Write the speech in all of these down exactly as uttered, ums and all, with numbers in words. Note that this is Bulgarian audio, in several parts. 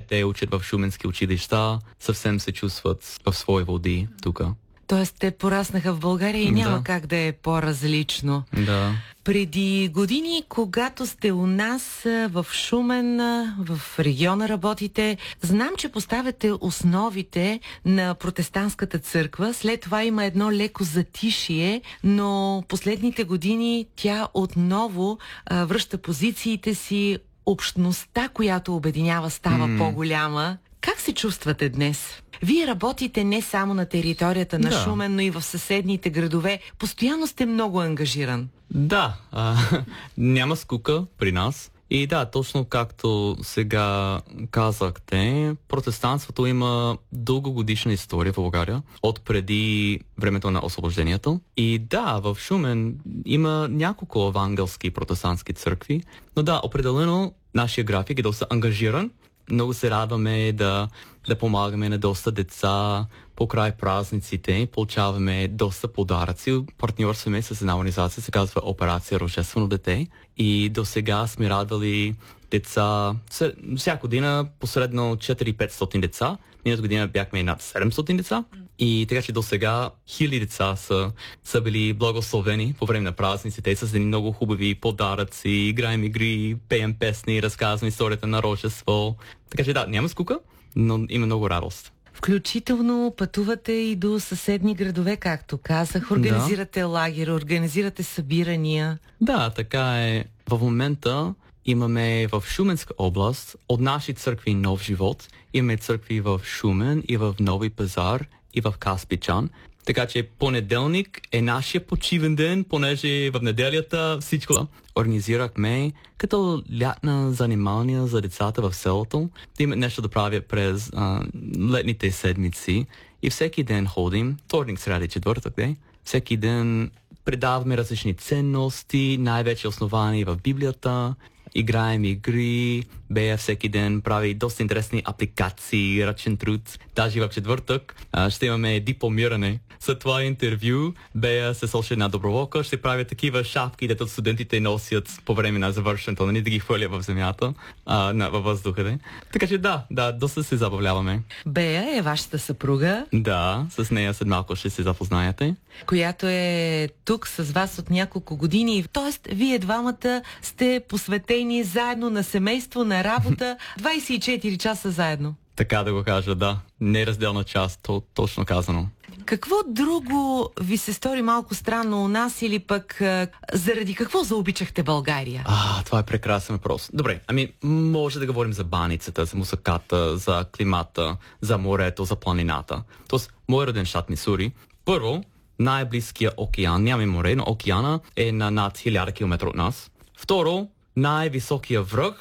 те учат в шуменски училища, съвсем се чувстват в свои води тук. Тоест те пораснаха в България и няма Да. как да е по-различно. Да. Преди години, когато сте у нас а, в Шумен, а, в региона работите, знам, че поставяте основите на протестантската църква. След това има едно леко затишие, но последните години тя отново а, връща позициите си. Общността, която обединява, става Mm. по-голяма. Как се чувствате днес? Вие работите не само на територията на Да. Шумен, но и в съседните градове. Постоянно сте много ангажиран. Да, а, няма скука при нас. И да, точно както сега казахте, протестантството има дългогодишна история в България, от преди времето на освобождението. И да, в Шумен има няколко евангелски протестантски църкви, но да, определено нашия график е доста ангажиран. Много се радваме да, да помагаме на доста деца по край празниците. Получаваме доста подаръци. Партньорстваме с една организация, се казва Операция Рождествено дете. И до сега сме радвали деца, всяка година посредно четири-петстотин деца. Миналата година бяхме над седемстотин деца. И така че до сега хиляди деца са, са били благословени по време на празниците с едни много хубави подаръци, играем игри, пеем песни, разказваме историята на Рождество. Така че да, няма скука, но има много радост. Включително пътувате и до съседни градове, както казах. Организирате да. лагер, организирате събирания. Да, така е. В момента имаме в Шуменска област от наши църкви Нов живот. Имаме църкви в Шумен и в Нови пазар и в Каспичан. Така че понеделник е нашия почивен ден, понеже в неделята всичко организирахме като лятна занимания за децата в селото. Да имат нещо да правят през а, летните седмици. И всеки ден ходим, вторник, сряда и четвъртък ден. Всеки ден предаваме различни ценности, най-вече основани в Библията. Играем игри, Бея всеки ден прави доста интересни апликации, ръчен труд. Даже в четвъртък а, ще имаме дипломиране. След това интервю Бея се сочи една доброволка, ще прави такива шапки, дето студентите носят по време на завършването, не да ги хвърля в земята, а, на, във въздуха. Де. Така че да, да, доста се забавляваме. Бея е вашата съпруга. Да, с нея след малко ще се запознаете. Която е тук с вас от няколко години. Тоест, вие двамата сте посветени заедно на семейство, на работа, двайсет и четири часа заедно. Така да го кажа, да. Неразделна част, то, точно казано. Какво друго ви се стори малко странно у нас или пък а, заради какво заобичахте България? А, това е прекрасен въпрос. Добре, ами може да говорим за баницата, за мусаката, за климата, за морето, за планината. Тоест, мой роден щат Мисури, първо, най-близкия океан, нямаме море, но океана е на над хиляда километра от нас. Второ, най-високия връх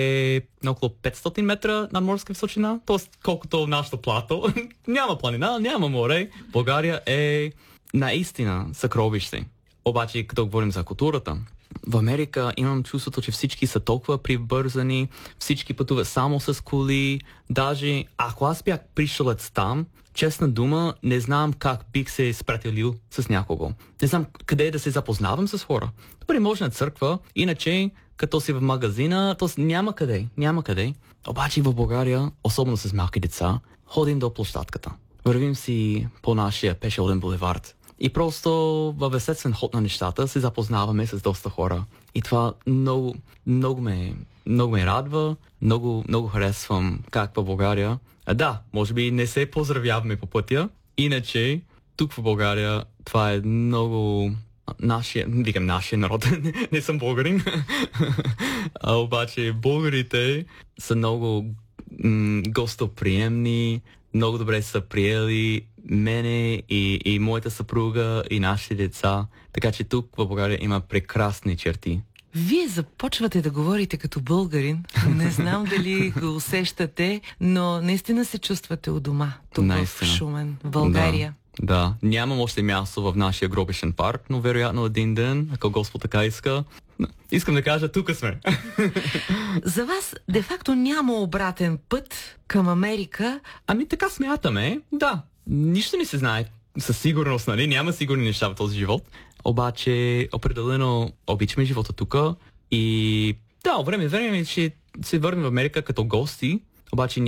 е на около петстотин метра над морска височина, т.е. колкото нашето плато. Няма планина, няма море. България е наистина съкровище. Обаче, като говорим за културата, в Америка имам чувството, че всички са толкова прибързани, всички пътуват само с коли. Даже ако аз бях пришълец там, честна дума, не знам как бих се спрятелил с някого. Не знам къде да се запознавам с хора. Добре, може на църква, иначе като си в магазина, то няма къде, няма къде. Обаче в България, особено с малки деца, ходим до площадката. Вървим си по нашия пешеходен булевард. И просто във естествен ход на нещата се запознаваме с доста хора. И това много, много ме, много ме радва, много, много харесвам как в България. А да, може би не се поздравяваме по пътя, иначе тук в България това е много... Нашия, викам нашия народ, не, не съм българин, а обаче българите са много м- гостоприемни, много добре са приели мене и, и моята съпруга и нашите деца, така че тук в България има прекрасни черти. Вие започвате да говорите като българин. Не знам дали го усещате, но наистина се чувствате у дома, тук наистина. В Шумен, в България. Да, да, нямам още място в нашия гробищен парк, но вероятно един ден, ако Господ така иска, искам да кажа, тук сме. За вас, де-факто, няма обратен път към Америка? Ами така смятаме, да. Нищо не се знае със сигурност, нали? Няма сигурни неща в този живот. Обаче, определено обичаме живота тук и да, време време ще се върнем в Америка като гости, обаче